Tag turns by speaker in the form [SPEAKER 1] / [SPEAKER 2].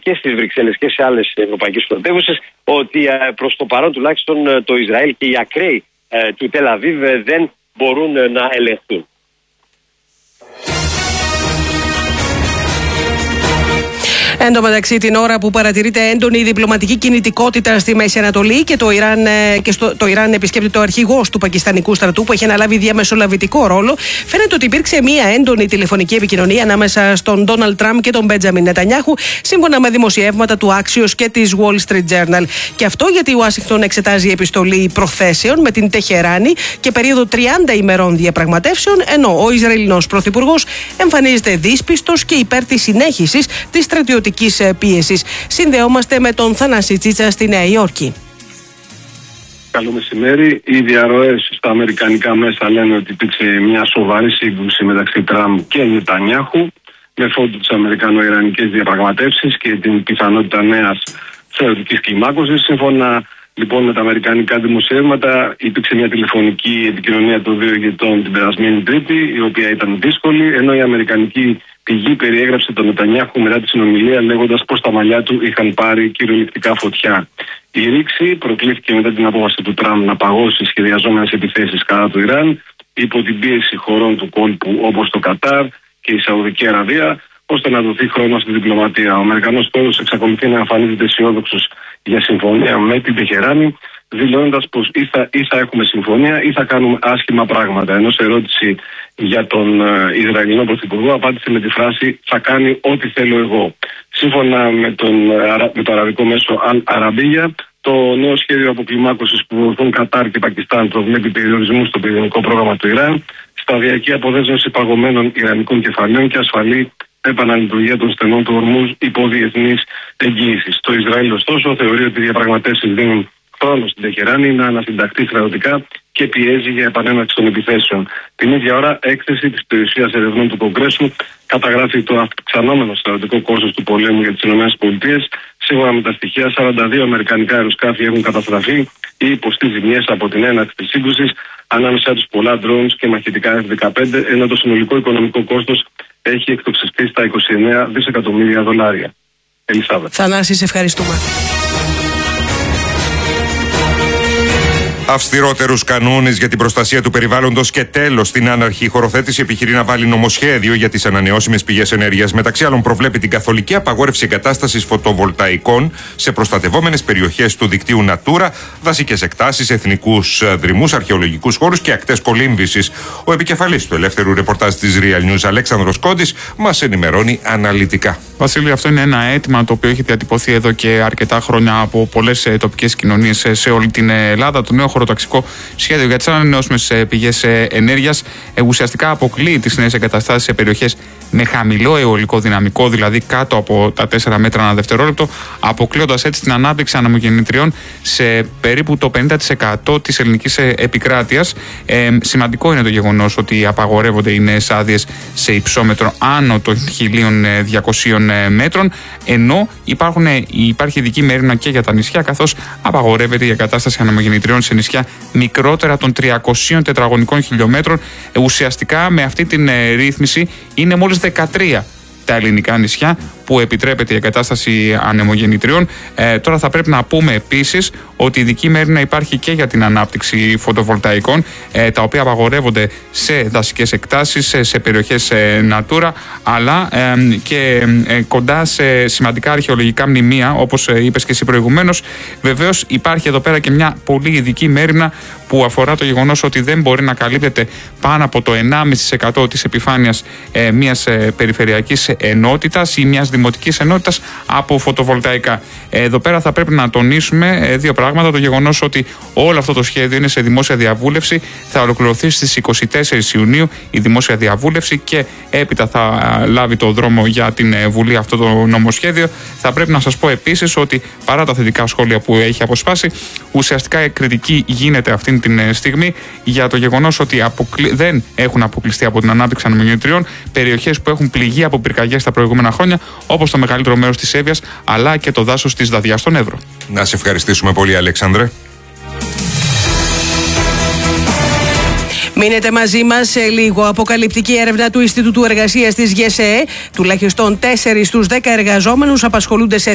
[SPEAKER 1] και στις Βρυξέλλες και σε άλλες ευρωπαϊκές πρωτεύουσες ότι προς το παρόν τουλάχιστον το Ισραήλ και οι ακραίοι του Τελ Αβίβ δεν μπορούν να ελεγχθούν.
[SPEAKER 2] Εν τω μεταξύ, την ώρα που παρατηρείται έντονη διπλωματική κινητικότητα στη Μέση Ανατολή και το Ιράν επισκέπτεται ο αρχηγός του πακιστανικού στρατού που έχει αναλάβει διαμεσολαβητικό ρόλο, φαίνεται ότι υπήρξε μια έντονη τηλεφωνική επικοινωνία ανάμεσα στον Ντόναλντ Τραμπ και τον Μπέντζαμιν Νετανιάχου, σύμφωνα με δημοσιεύματα του Axios και της Wall Street Journal. Και αυτό γιατί η Ουάσιγκτον εξετάζει επιστολή προθέσεων με την Τεχεράνη και περίοδο 30 ημερών διαπραγματεύσεων, ενώ ο Ισραηλινός πρωθυπουργός εμφανίζεται δύσπιστος και υπέρ της συνέχισης της στρατιωτικής πίεσης. Συνδεόμαστε με τον Θανάση Τσίτσα στη Νέα Υόρκη.
[SPEAKER 3] Καλό μεσημέρι. Οι διαρροές στα αμερικανικά μέσα λένε ότι υπήρξε μια σοβαρή σύγκρουση μεταξύ Τραμπ και Νετανιάχου με φόντο τις αμερικανο-ιρανικές διαπραγματεύσεις και την πιθανότητα νέας θεωρητικής κλιμάκωσης. Σύμφωνα λοιπόν με τα αμερικανικά δημοσιεύματα, υπήρξε μια τηλεφωνική επικοινωνία των δύο ηγετών την περασμένη Τρίτη, η οποία ήταν δύσκολη, ενώ η αμερικανική πηγή περιέγραψε τον Νετανιάχου μετά τη συνομιλία, λέγοντας πως τα μαλλιά του είχαν πάρει κυριολεκτικά φωτιά. Η ρήξη προκλήθηκε μετά την απόφαση του Τραμπ να παγώσει σχεδιαζόμενες επιθέσεις κατά του Ιράν, υπό την πίεση χωρών του κόλπου όπως το Κατάρ και η Σαουδική Αραβία, ώστε να δοθεί χρόνο στη διπλωματία. Ο Αμερικανός πρόεδρος εξακολουθεί να εμφανίζεται αισιόδοξος για συμφωνία με την Τεχεράνη, δηλώνοντας πως ή θα έχουμε συμφωνία ή θα κάνουμε άσχημα πράγματα. Ενώ σε ερώτηση για τον Ισραηλινό πρωθυπουργό απάντησε με τη φράση «θα κάνει ό,τι θέλω εγώ». Σύμφωνα με το αραβικό μέσο Al-Arabiya, το νέο σχέδιο αποκλιμάκωσης που βοηθούν Κατάρ και Πακιστάν προβλέπει περιορισμούς στο πυρηνικό πρόγραμμα του Ιράν, σταδιακή αποδέσμευση παγωμένων ιρανικών κεφαλαίων και ασφαλή επαναλειτουργία των στενών του Ορμούζ υπό διεθνής εγγύησης. Το Ισραήλ, ωστόσο, θεωρεί ότι οι διαπραγματεύσεις δίνουν χρόνο στην Τεχεράνη να ανασυνταχθεί στρατιωτικά και πιέζει για επανέναρξη των επιθέσεων. Την ίδια ώρα, έκθεση της Υπηρεσίας Ερευνών του Κογκρέσου καταγράφει το αυξανόμενο στρατιωτικό κόστος του πολέμου για τις ΗΠΑ. Σύμφωνα με τα στοιχεία, 42 αμερικανικά αεροσκάφη έχουν καταστραφεί ή υποστεί ζημιές από την έναρξη της σύγκρουσης, ανάμεσά τους πολλά drones και μαχητικά F-15, ενώ το συνολικό οικονομικό κόστος έχει εκτοξευτεί στα 29 δισεκατομμύρια δολάρια. Ελισάβετ.
[SPEAKER 2] Θανάση, σε ευχαριστούμε.
[SPEAKER 4] Αυστηρότερους κανόνες για την προστασία του περιβάλλοντος και τέλος στην άναρχη χωροθέτηση επιχειρεί να βάλει νομοσχέδιο για τις ανανεώσιμες πηγές ενέργειας. Μεταξύ άλλων, προβλέπει την καθολική απαγόρευση εγκατάστασης φωτοβολταϊκών σε προστατευόμενες περιοχές του δικτύου Natura, δασικές εκτάσεις, εθνικούς δρυμούς, αρχαιολογικούς χώρους και ακτές κολύμβησης. Ο επικεφαλής του ελεύθερου ρεπορτάζ της Real News, Αλέξανδρος Κόντης, μας ενημερώνει αναλυτικά.
[SPEAKER 5] Βασίλη, αυτό είναι ένα αίτημα το οποίο έχει διατυπωθεί εδώ και αρκετά χρόνια από πολλές τοπικές κοινωνίες σε όλη την Ελλάδα. Το νέο χωροταξικό σχέδιο για τις ανανεώσιμες πηγές ενέργειας ουσιαστικά αποκλείει τις νέες εγκαταστάσεις σε περιοχές με χαμηλό αιωλικό δυναμικό, δηλαδή κάτω από τα 4 μέτρα ανά δευτερόλεπτο, αποκλείοντας έτσι την ανάπτυξη ανεμογεννητριών σε περίπου το 50% της ελληνικής επικράτειας. Σημαντικό είναι το γεγονός ότι απαγορεύονται οι νέες άδειες σε υψόμετρο άνω των 1.200 μέτρων, ενώ υπάρχει ειδική μέρημνα και για τα νησιά, καθώς απαγορεύεται η εγκατάσταση ανεμογεννητριών σε νησιά μικρότερα των 300 τετραγωνικών χιλιόμετρων. Ουσιαστικά με αυτή την ρύθμιση είναι μόλις 13 τα ελληνικά νησιά που επιτρέπεται η εγκατάσταση ανεμογεννητριών. Τώρα θα πρέπει να πούμε επίσης ότι η ειδική μέρημνα υπάρχει και για την ανάπτυξη φωτοβολταϊκών, τα οποία απαγορεύονται σε δασικές εκτάσεις, σε περιοχές Natura, αλλά και κοντά σε σημαντικά αρχαιολογικά μνημεία, όπως είπες και εσύ προηγουμένως. Βεβαίως υπάρχει εδώ πέρα και μια πολύ ειδική μέρημνα που αφορά το γεγονός ότι δεν μπορεί να καλύπτεται πάνω από το 1,5% της επιφάνειας μιας περιφερειακής ενότητας ή μιας δημοτικής ενότητας από φωτοβολταϊκά. Εδώ πέρα θα πρέπει να τονίσουμε δύο πράγματα. Το γεγονός ότι όλο αυτό το σχέδιο είναι σε δημόσια διαβούλευση. Θα ολοκληρωθεί στις 24 Ιουνίου η δημόσια διαβούλευση και έπειτα θα λάβει το δρόμο για την Βουλή αυτό το νομοσχέδιο. Θα πρέπει να σας πω επίσης ότι παρά τα θετικά σχόλια που έχει αποσπάσει, ουσιαστικά η κριτική γίνεται αυτή την στιγμή για το γεγονός ότι δεν έχουν αποκλειστεί από την ανάπτυξη ανεμογεννητριών περιοχές που έχουν πληγεί από πυρκαγιές τα προηγούμενα χρόνια, όπως το μεγαλύτερο μέρος της Εύβοιας, αλλά και το δάσος της Δαδιάς στον Εύρο.
[SPEAKER 4] Να σε ευχαριστήσουμε πολύ, Αλέξανδρε.
[SPEAKER 2] Μείνετε μαζί μας σε λίγο. Αποκαλυπτική έρευνα του Ινστιτούτου Εργασίας της ΓΕΣΕΕ. Τουλάχιστον 4 στους 10 εργαζόμενους απασχολούνται σε